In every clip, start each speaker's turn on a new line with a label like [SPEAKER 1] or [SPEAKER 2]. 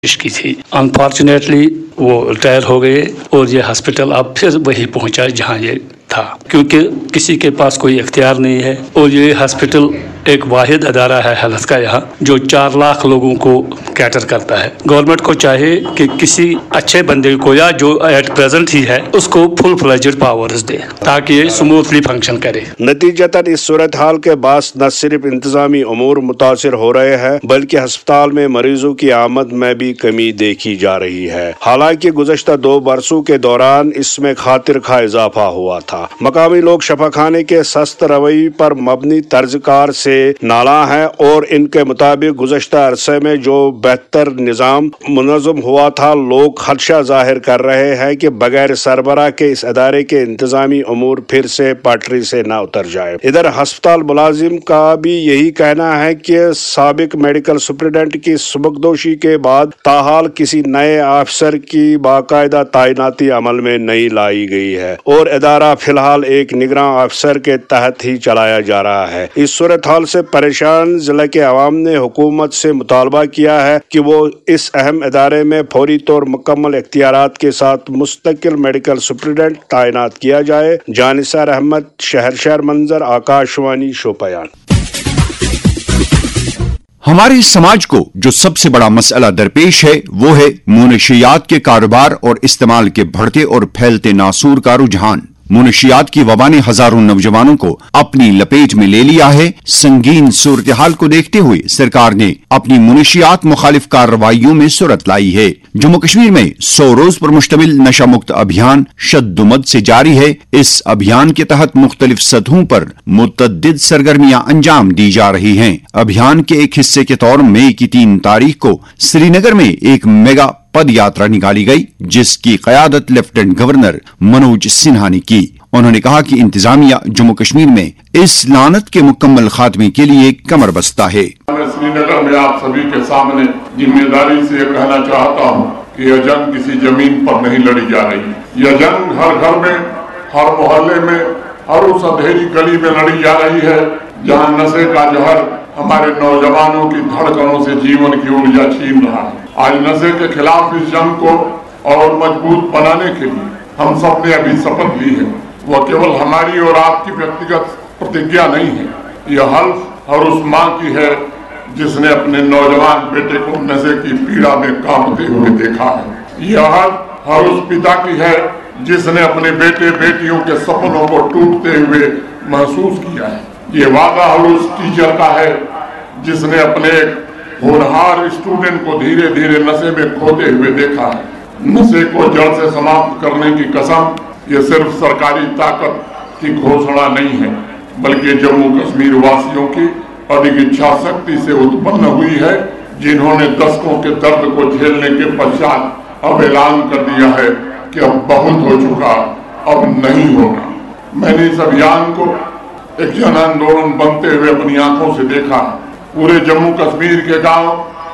[SPEAKER 1] की थी। अनफॉर्चुनेटली वो रिटायर हो गए और ये हॉस्पिटल अब फिर वही पहुंचा जहां ये था, क्योंकि किसी के पास कोई इख्तियार नहीं है और ये हॉस्पिटल एक वाहिद अदारा है हेल्थ का यहाँ जो 4 लाख लोगों को कैटर करता है। गवर्नमेंट को चाहे कि किसी अच्छे बंदे को या जो एट प्रेजेंट ही है उसको फुल फ्लेज्ड पावर्स दे ताकि ये स्मूथली फंक्शन करे।
[SPEAKER 2] नतीजतन इस सूरत हाल के बास न सिर्फ इंतजामी उमूर मुतासिर हो रहे हैं बल्कि अस्पताल में मरीजों की आमद में भी कमी देखी जा रही है। हालांकि गुज़श्ता 2 बरसों के दौरान इसमें खातिर खा इजाफा हुआ था। मकामी लोग शफाखाने के सख्त रवैये पर मबनी तर्जकार से नाला है और इनके मुताबिक गुज़श्ता अरसे में जो बेहतर निज़ाम मुनज़्ज़म हुआ था, लोग खदशा जाहिर कर रहे हैं कि बगैर सरबराह के इस अदारे के इंतजामी उमूर फिर से पटरी से न उतर जाए। इधर हस्पताल मुलाजिम का भी यही कहना है कि साबिक मेडिकल सुपरिटेंडेंट की सुबकदोशी के बाद ताहाल किसी नए अफसर की बाकायदा तैनाती अमल में नहीं लाई गई है और इदारा फिलहाल एक निगरान अफसर के तहत ही चलाया जा रहा है। इस सूरत हाल से परेशान जिले के अवाम ने हुकूमत से मुतालबा किया है कि वो इस अहम इदारे में फौरी तौर मुकम्मल इख्तियारात के साथ मुस्तकिल मेडिकल सुपरिटेंडेंट तैनात किया जाए। जानिसार अहमद, शहर मंजर, आकाशवाणी शोपियान।
[SPEAKER 3] हमारे समाज को जो सबसे बड़ा मसला दरपेश है वो है मुनशियात के कारोबार और इस्तेमाल के बढ़ते और फैलते नासूर का रुझान। मुनशियात की वबा ने हजारों नौजवानों को अपनी लपेट में ले लिया है। संगीन सूरत हाल को देखते हुए सरकार ने अपनी मुनशियात मुखालिफ कार्रवाइयों में सूरत लाई है। जम्मू कश्मीर में 100 रोज पर मुश्तमिल नशा मुक्त अभियान शद्दुमद से जारी है। इस अभियान के तहत मुख्तलिफ सतहों पर मुतअद्दिद सरगर्मियां अंजाम दी जा रही हैं। अभियान के एक हिस्से के तौर मई की 3 तारीख को श्रीनगर में एक मेगा पद यात्रा निकाली गई जिसकी क़यादत लेफ्टिनेंट गवर्नर मनोज सिन्हा ने की। उन्होंने कहा कि इंतजामिया जम्मू कश्मीर में इस लानत के मुकम्मल खात्मे के लिए कमर बस्ता है।
[SPEAKER 4] मैं श्रीनगर में आप सभी के सामने जिम्मेदारी से कहना चाहता हूँ कि यह जंग किसी जमीन पर नहीं लड़ी जा रही। यह जंग हर घर में, हर मोहल्ले में, हर उस अंधेरी गली में लड़ी जा रही है जहाँ नशे का जहर हमारे नौजवानों की धड़कनों से जीवन की ऊर्जा छीन रहा है। आज नशे के खिलाफ इस जंग को और मजबूत बनाने के लिए हम सब ने अभी शपथ ली है। वह केवल हमारी और आपकी व्यक्तिगत प्रतिज्ञा नहीं है, यह हल्फ और उस माँ की है जिसने अपने नौजवान बेटे को नशे की पीड़ा में कांपते हुए देखा है। यह हल्फ और उस पिता की है जिसने अपने बेटे बेटियों के सपनों को टूटते हुए महसूस किया है। ये वादा और उस टीचर का है जिसने अपने होनहार स्टूडेंट को धीरे धीरे नशे में खोते हुए देखा है। नशे को जड़ से समाप्त करने की कसम ये सिर्फ सरकारी ताकत की घोषणा नहीं है बल्कि जम्मू कश्मीर वासियों की अधिक इच्छा शक्ति से उत्पन्न हुई है जिन्होंने दशकों के दर्द को झेलने के पश्चात अब ऐलान कर दिया है कि अब बहुत हो चुका, अब नहीं होगा। मैंने इस अभियान को एक जन आंदोलन बनते हुए अपनी आंखों से देखा। पूरे जम्मू कश्मीर के गांव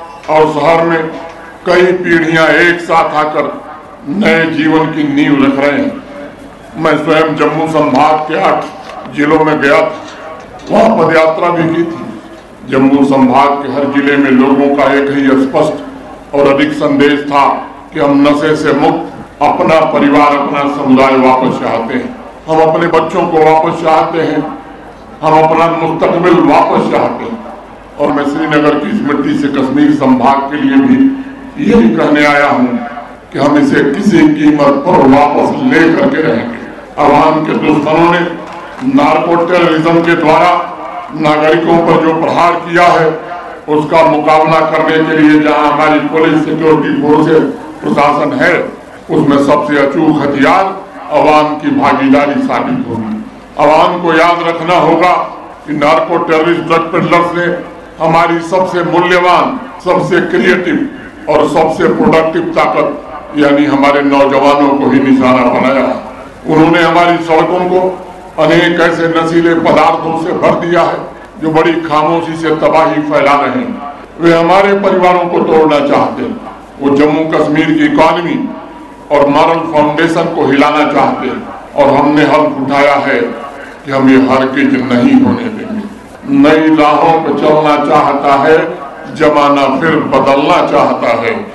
[SPEAKER 4] और शहर में कई पीढ़ियां एक साथ आकर नए जीवन की नींव रख रहे हैं। मैं स्वयं जम्मू संभाग के 8 जिलों में गया था, वहां पदयात्रा भी की थी। जम्मू संभाग के हर जिले में लोगों का एक ही स्पष्ट और अधिक संदेश था कि हम नशे से मुक्त अपना परिवार, अपना समुदाय वापस चाहते हैं। हम अपने बच्चों को वापस चाहते हैं, हम अपना मुस्तकबिल वापस चाहते हैं। और मैं श्रीनगर की इस मिट्टी से कश्मीर संभाग के लिए भी यही कहने आया हूँ कि हम इसे किसी कीमत पर वापस ले करके रहेंगे। अवाम के दुश्मनों ने नार्को टेररिज्म के द्वारा नागरिकों पर जो प्रहार किया है उसका मुकाबला करने के लिए जहाँ हमारी पुलिस, सिक्योरिटी फोर्सेस, प्रशासन है, उसमें सबसे अचूक हथियार अवाम की भागीदारी साबित होगी। अवाम को याद रखना होगा कि नार्को टेररिस्ट ड्रग पेडलर्स ने हमारी सबसे मूल्यवान, सबसे क्रिएटिव और सबसे प्रोडक्टिव ताकत यानी हमारे नौजवानों को ही निशाना बनाया। उन्होंने हमारी सड़कों को अनेक ऐसे नशीले पदार्थों से भर दिया है जो बड़ी खामोशी से तबाही फैला रहे हैं। वे हमारे परिवारों को तोड़ना चाहते हैं। वो जम्मू कश्मीर की इकॉनमी और मॉरल फाउंडेशन को हिलाना चाहते हैं और हमने हल्फ उठाया है कि हम ये हरगिज नहीं होने देंगे। नई राहों पर चलना चाहता है जमाना, फिर बदलना चाहता है।